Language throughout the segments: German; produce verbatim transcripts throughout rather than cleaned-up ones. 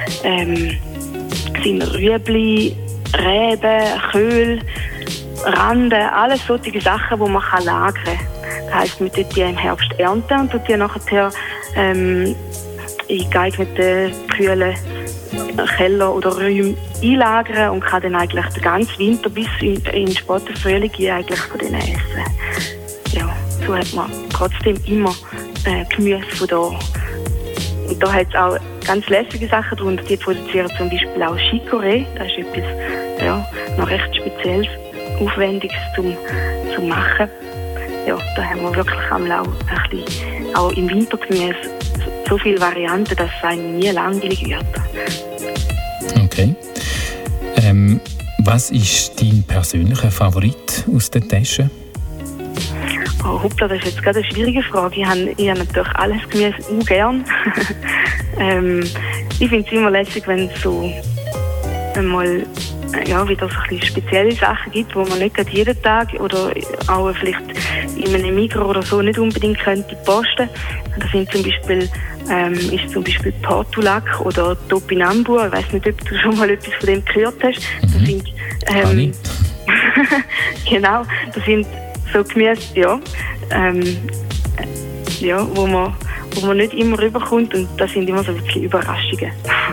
ähm, sind Rüebli, Reben, Köhl, Randen, alles solche Sachen, die man lagern kann. Das heisst, man tut die im Herbst ernten und tut die nachher ähm, in geeigneten, kühlen Keller oder Räumen einlagern und kann dann eigentlich den ganzen Winter bis in, in den späten Frühling eigentlich von denen essen. Ja, so hat man trotzdem immer äh, Gemüse von da. Und da hat es auch ganz lässige Sachen drunter. Die produzieren zum Beispiel auch Chicorée. Das ist etwas ja, noch recht Spezielles, Aufwendiges zum, zum Machen. Ja, da haben wir wirklich auch, ein bisschen, auch im Wintergemüse so viele Varianten, dass es einem nie langweilig wird. Okay. Ähm, was ist dein persönlicher Favorit aus der Tasche? Oh, hoppla, das ist jetzt gerade eine schwierige Frage. Ich habe, ich habe natürlich alles Gemüse auch gern. ähm, ich finde es immer lässig, wenn es so einmal ja, wieder so ein bisschen spezielle Sachen gibt, die man nicht jeden Tag oder auch vielleicht in einem Migros oder so nicht unbedingt könnte posten. Das sind zum Beispiel ähm, ist zum Beispiel Portulak oder Topinambur. Ich weiß nicht, ob du schon mal etwas von dem gehört hast. Mhm. Das sind ähm, genau, das sind so Gemüse, ja, ähm, ja, wo man wo man nicht immer rüberkommt und das sind immer so ein bisschen Überraschungen.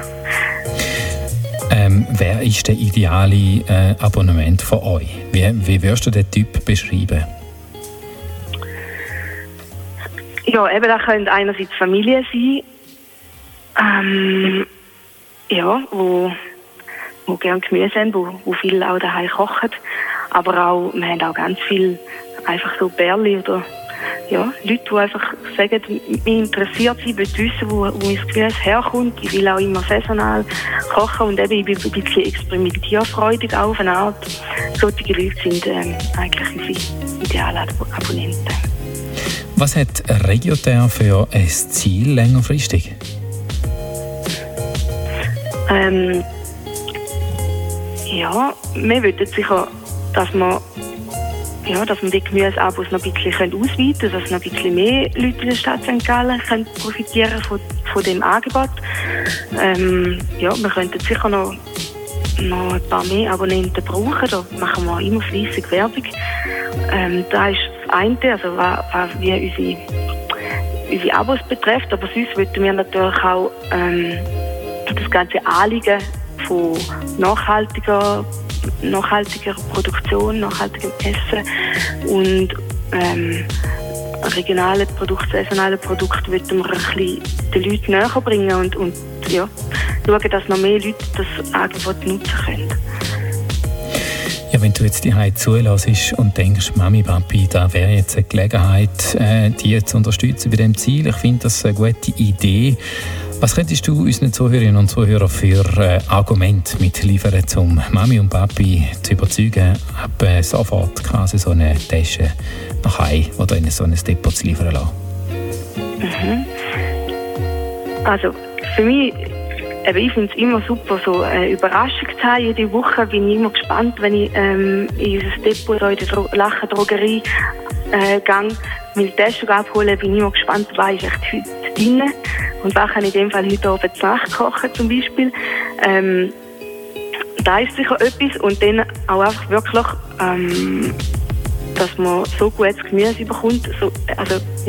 Ähm, wer ist der ideale äh, Abonnement von euch? Wie, wie würdest du den Typ beschreiben? Ja, eben, da können einerseits Familien sein, ähm, ja, wo, wo gerne Gemüse haben, wo, wo viel auch daheim kochen. Aber auch, wir haben auch ganz viel einfach so Bärli oder ja, Leute, die einfach sagen, mich interessiert sind, wollen wissen, wo, wo mein Gemüse herkommt. Ich will auch immer saisonal kochen und eben, ich bin ein bisschen experimentierfreudig auf eine Art. Solche Leute sind ähm, eigentlich unsere idealen Abonnenten. Was hat Regioterre für ein Ziel längerfristig? Ähm, ja, wir wollen sicher, dass man Ja, dass man die Gemüseabos noch ein bisschen ausweiten können, dass noch ein bisschen mehr Leute in der Stadt Sankt Gallen können profitieren von, von dem Angebot. Ähm, ja, wir könnten sicher noch, noch ein paar mehr Abonnenten brauchen, da machen wir immer fleissig Werbung. Ähm, da ist das eine, also was, was wie unsere, unsere Abos betrifft, aber sonst wollten wir natürlich auch ähm, das ganze Anliegen von nachhaltiger nachhaltiger Produktion, nachhaltigem Essen und ähm, regionale Produkte, saisonale Produkte wollten wir ein bisschen den Leuten näher bringen und, und ja, schauen, dass noch mehr Leute das Angebot nutzen können. Ja, wenn du jetzt die Zeit zulässt und denkst, Mami, Papi, da wäre jetzt eine Gelegenheit, äh, die zu unterstützen bei diesem Ziel. Ich finde das eine gute Idee. Was könntest du unseren Zuhörerinnen und Zuhörern für äh, Argumente mitliefern, um Mami und Papi zu überzeugen, ab äh, sofort quasi so eine Tasche nach Hause oder in so ein Depot zu liefern lassen? Mhm. Also für mich, eben, ich finde es immer super, so eine Überraschung zu haben. Jede Woche bin ich immer gespannt, wenn ich ähm, in unser Depot oder in die Dro- Lachen Drogerie äh, gehe, meine Tasche abholen, bin ich immer gespannt, was ist echt heute drin. Und was kann ich in dem Fall heute Abend zu Nacht kochen zum Beispiel. Ähm, da ist sicher etwas. Und dann auch einfach wirklich, ähm, dass man so gutes Gemüse bekommt. So, also, ja,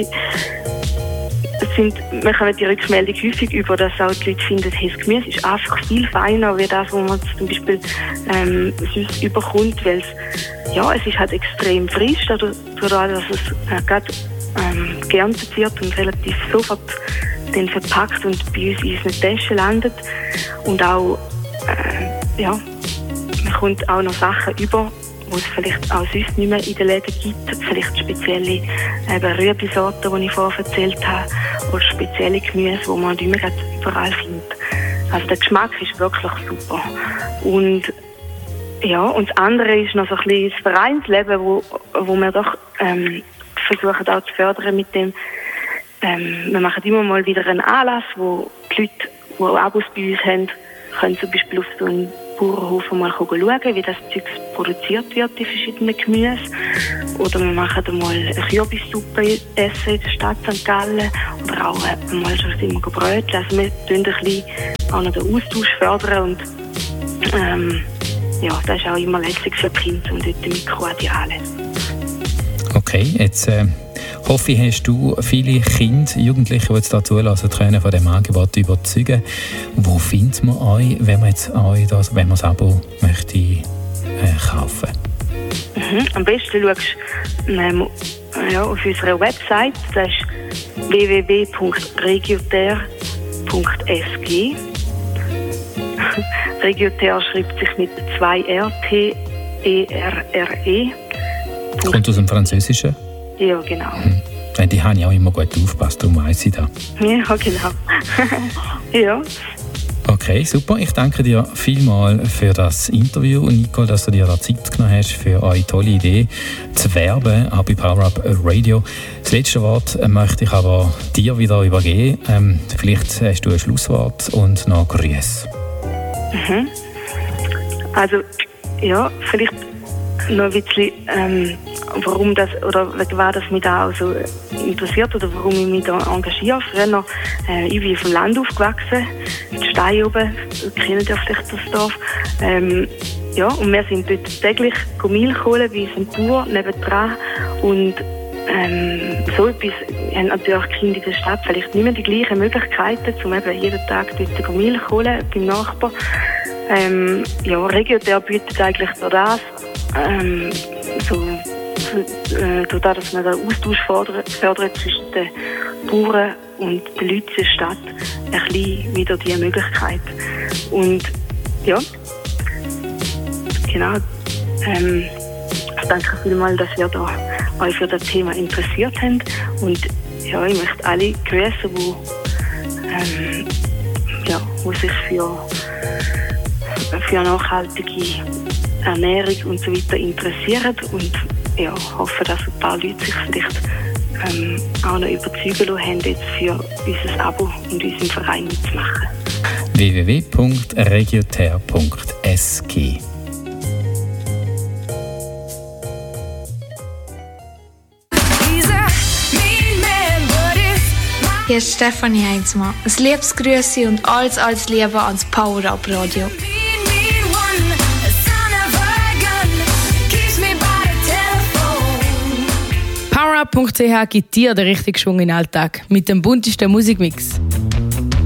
es sind, wir kommen die Rückmeldung häufig über, dass auch die Leute finden, hey, das Gemüse ist einfach viel feiner als das, was man zum Beispiel ähm, sonst überkommt. Weil es, ja, es ist halt extrem frisch, dadurch, dass es äh, gerade ähm, geerntet wird und relativ sofort dann verpackt und bei uns in unseren Taschen landet. Und auch, äh, ja, man kommt auch noch Sachen über, die es vielleicht auch sonst nicht mehr in den Läden gibt. Vielleicht spezielle eben Rüebli-Sorten, die ich vorher erzählt habe, oder spezielle Gemüse, die man nicht mehr überall findet. Also der Geschmack ist wirklich super. Und ja, und das andere ist noch so ein bisschen das Vereinsleben, wo, wo wir doch ähm, versuchen auch zu fördern mit dem. Ähm, wir machen immer mal wieder einen Anlass, wo die Leute, die Abos bei uns haben, können zum Beispiel auf so einen Bauernhof mal schauen, wie das Zeug produziert wird, die verschiedenen Gemüse. Oder wir machen mal eine Kürbissuppe essen in der Stadt Sankt Gallen. Oder auch mal schon immer Brötchen. Also wir tun ein bisschen auch noch den Austausch fördern und ähm, ja, das ist auch immer lässig für die Kinder und dort Mikro an die anlesen. Okay, jetzt äh, hoffe ich, hast du viele Kinder, Jugendliche, die jetzt da zulassen können, von diesem Angebot überzeugen. Wo findet man euch, wenn man jetzt euch das, wenn man das Abo möchte äh, kaufen? Mhm. Am besten schaust du ähm, ja, auf unserer Website, das ist w w w punkt regioter punkt s g. Regioter schreibt sich mit zwei R, T E R R E. Kommt aus dem Französischen? Ja, genau. Mhm. Die habe ich auch immer gut aufgepasst, darum weiss ich das. Ja, genau. Ja. Okay, super. Ich danke dir vielmals für das Interview, Nicole, dass du dir da Zeit genommen hast für eure tolle Idee zu werben, auch bei Power Up Radio. Das letzte Wort möchte ich aber dir wieder übergeben. Ähm, vielleicht hast du ein Schlusswort und noch Grüße. Mhm. Also, ja, vielleicht noch ein bisschen, ähm, warum das, oder wegen was das mich da auch so interessiert oder warum ich mich da engagiere. Früher, äh, ich bin auf dem Land aufgewachsen, in Stein oben, kennt ihr vielleicht das Dorf. Ähm, ja, und wir sind dort täglich Milch holen, bei unserem Bauer nebendran. Und ähm, so etwas haben natürlich die Kinder in der Stadt vielleicht nicht mehr die gleichen Möglichkeiten, um eben jeden Tag dort Milch holen beim Nachbarn. Ähm, ja, Regioter bietet eigentlich durch das, ähm, so, äh, durch das, dass man den Austausch fördert, fördert zwischen den Bauern und den Leuten in der Stadt, ein bisschen wieder diese Möglichkeit. Und ja, genau, ähm, ich danke vielmals, dass ihr da euch für das Thema interessiert habt. Und ja, ich möchte alle grüßen, die, ähm, ja, die sich für für nachhaltige Ernährung und so weiter interessieren und ja, hoffe, dass ein paar Leute sich vielleicht ähm, auch noch überzeugen lassen haben, jetzt für unser Abo und unseren Verein mitzumachen. w w w punkt regioter punkt s g Hier ist Stefanie Heinzmann. Ein liebes Grüße und alles, alles Liebe ans Power Up Radio. power up punkt c h gibt dir den richtigen Schwung in den Alltag mit dem buntesten Musikmix.